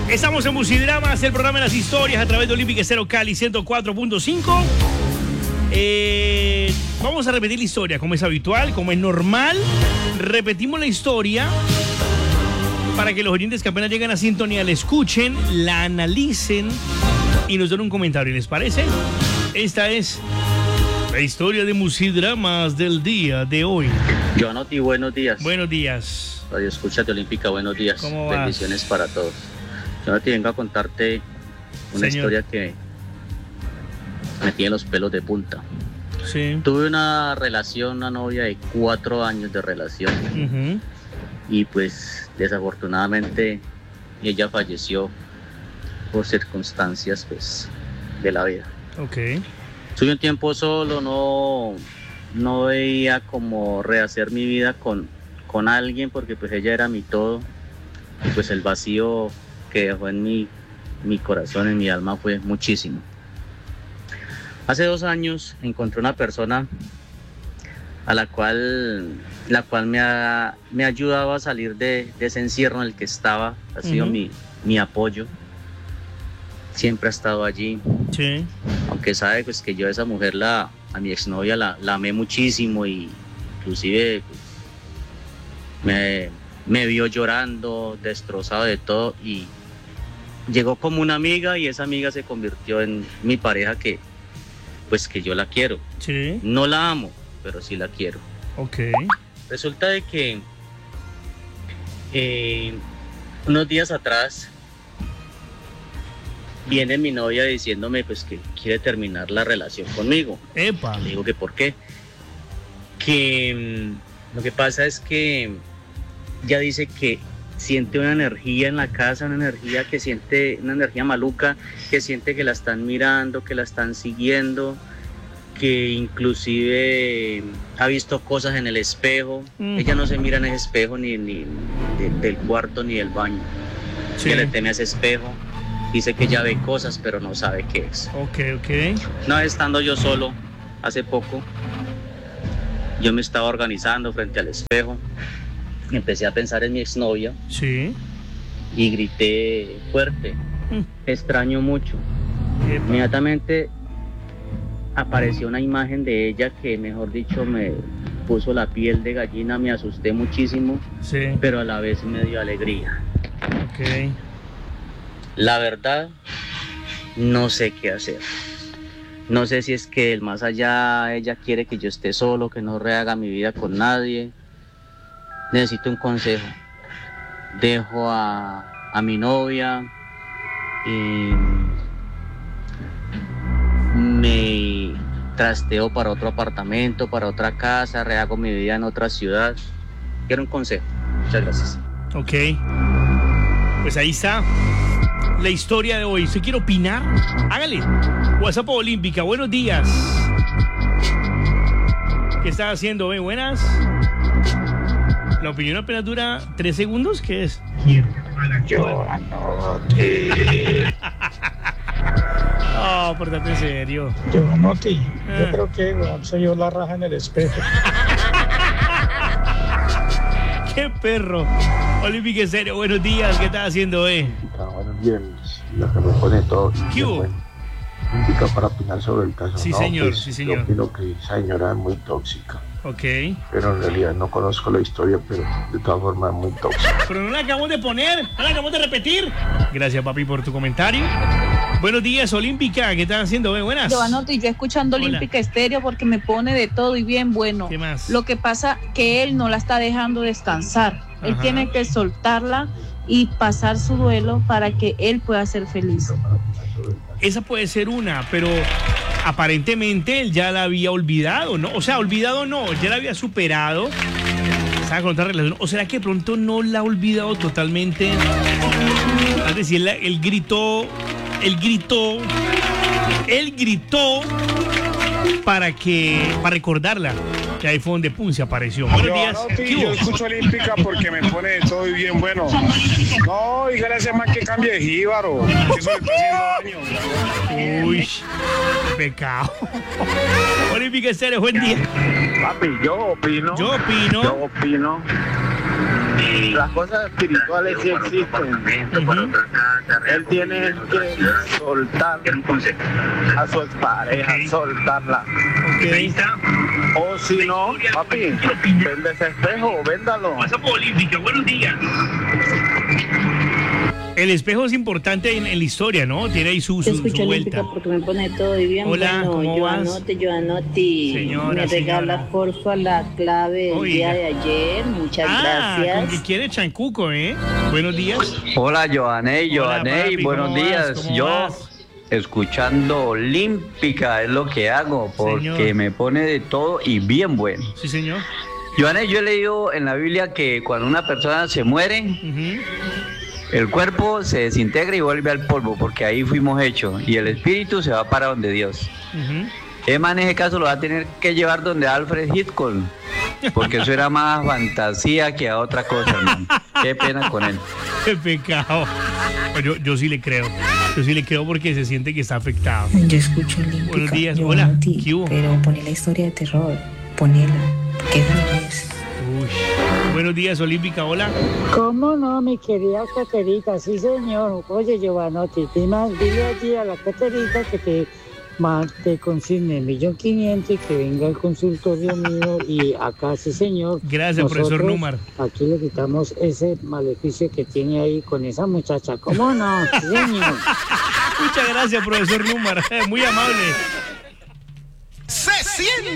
Estamos en Musidramas, el programa de las historias a través de Olímpica Estéreo Cali 104.5. Vamos a repetir la historia como es habitual, como es normal. Repetimos la historia para que los oyentes que apenas llegan a sintonía la escuchen, la analicen y nos den un comentario. ¿Les parece? Esta es la historia de Musidramas del día de hoy. Joanotti, buenos días. Buenos días. Radio Escucha de Olímpica, buenos días. ¿Cómo vas? Bendiciones para todos. Joanotti, vengo a contarte una historia que me tiene los pelos de punta. Sí. Tuve una relación, una novia de 4 años de relación. Y pues desafortunadamente ella falleció por circunstancias pues de la vida. Ok. Tuve un tiempo solo, no veía como rehacer mi vida con alguien porque pues ella era mi todo. Y pues el vacío que dejó en mi corazón, en mi alma fue muchísimo. Hace 2 años encontré una persona a la cual me ha ayudado a salir de ese encierro en el que estaba. Ha sido mi apoyo. Siempre ha estado allí. Sí. Aunque sabe pues que yo a esa mujer, a mi exnovia, la amé muchísimo, y inclusive pues, me vio llorando, destrozado de todo, y llegó como una amiga, y esa amiga se convirtió en mi pareja que yo la quiero. Sí. No la amo, pero sí la quiero. Ok. Resulta de que unos días atrás viene mi novia diciéndome pues que quiere terminar la relación conmigo. Epa. Le digo que por qué. Que lo que pasa es que ella dice que siente una energía en la casa, una energía maluca, que siente que la están mirando, que la están siguiendo, que inclusive ha visto cosas en el espejo. Ella no se mira en ese espejo ni del cuarto ni del baño. Sí. Ella le teme a ese espejo. Dice que ella ve cosas, pero no sabe qué es. Ok. Una vez estando yo solo, hace poco, yo me estaba organizando frente al espejo. Empecé a pensar en mi exnovia. Sí. Y grité fuerte. Extraño mucho. Epa. Inmediatamente apareció una imagen de ella que, mejor dicho, me puso la piel de gallina. Me asusté muchísimo, Sí. pero a la vez me dio alegría. Ok. La verdad, no sé qué hacer. No sé si es que el más allá ella quiere que yo esté solo, que no rehaga mi vida con nadie. Necesito un consejo. Dejo a mi novia y me trasteo para otro apartamento, para otra casa, rehago mi vida en otra ciudad. Quiero un consejo. Muchas gracias. Ok. Pues ahí está la historia de hoy. ¿Se quiere opinar? Hágale. WhatsApp Olímpica, buenos días. ¿Qué está haciendo? Buenas. La opinión apenas dura 3 segundos. ¿Qué es? Oh, portate en serio. Joanotti, yo creo que soy yo la raja en el espejo. ¡Qué perro! Olímpica en serio, buenos días. ¿Qué estás haciendo, Buenos días, la que me pone todo. ¿Qué hubo? Bueno, indica para opinar sobre el caso. Sí, no, señor, pues, sí, señor. Yo opino que esa señora es muy tóxica. Ok. Pero en realidad no conozco la historia, pero de todas formas es muy tóxica. Pero no la acabamos de poner, no la acabamos de repetir. Gracias, papi, por tu comentario. Buenos días, Olímpica. ¿Qué estás haciendo? Buenas. Joanotti, yo escuchando Hola. Olímpica Estéreo porque me pone de todo y bien bueno. ¿Qué más? Lo que pasa que él no la está dejando descansar. Él Ajá. tiene que soltarla y pasar su duelo para que él pueda ser feliz. Esa puede ser una, pero aparentemente él ya la había olvidado, ¿no? O sea, olvidado no, ya la había superado. Estaba con otra relación. ¿O será que de pronto no la ha olvidado totalmente? Es decir, él gritó para recordarla. Que ahí fue donde pum se apareció. Buenos días. ¿Qué Yo hubo? escucho Olímpica porque me pone de todo y bien bueno. No, dígale a ese man que cambie de jíbaro. Que eso le está haciendo daño. Uy, qué pecado. Olímpica Estéreo, buen día. Papi, yo opino Las cosas espirituales sí existen. Él tiene que soltar a su expareja, soltarla. Okay. O si no, papi, vende ese espejo, véndalo. Buenos días. El espejo es importante en la historia, ¿no? Tiene ahí su vuelta. Porque me pone todo y bien. Hola, bueno, ¿cómo vas? Joanotti, Señora, me regala porfa la clave del día de ayer. Muchas gracias. Con que quiere chancuco, ¿eh? Buenos días. Hola, Joaney, papi, buenos días. Yo escuchando Olímpica es lo que hago, porque señor, me pone de todo y bien bueno. Sí, señor. Joaney, yo he leído en la Biblia que cuando una persona se muere, el cuerpo se desintegra y vuelve al polvo, porque ahí fuimos hechos, y el espíritu se va para donde Dios. Man, en ese caso lo va a tener que llevar donde Alfred Hitchcock, porque eso era más fantasía que a otra cosa, hermano. Qué pena con él. Qué pecado. Yo sí le creo. Yo sí le creo porque se siente que está afectado. Yo escucho Olímpica. Buenos días, hola. ¿Qué hubo? Pero poné la historia de terror. Ponela, porque esa no es. Uy. Buenos días, Olímpica, hola. ¿Cómo no, mi querida Caterita? Sí, señor. Oye, Giovanotti, dile allí a la Caterita que te consigne 1.500.000 y que venga al consultorio mío y acá, sí, señor. Gracias, profesor Númar. Aquí le quitamos ese maleficio que tiene ahí con esa muchacha. ¿Cómo no? Sí, señor. Muchas gracias, profesor Númar. Muy amable. Se siente